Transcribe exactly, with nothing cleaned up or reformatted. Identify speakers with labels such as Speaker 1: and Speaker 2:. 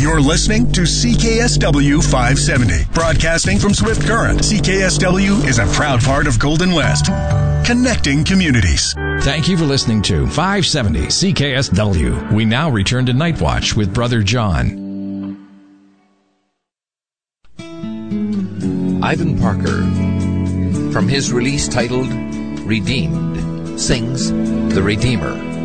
Speaker 1: You're listening to C K S W five seventy, broadcasting from Swift Current. C K S W is a proud part of Golden West, connecting communities.
Speaker 2: Thank you for listening to five seventy C K S W. We now return to Night Watch with Brother John.
Speaker 3: Ivan Parker, from his release titled Redeemed, sings The Redeemer.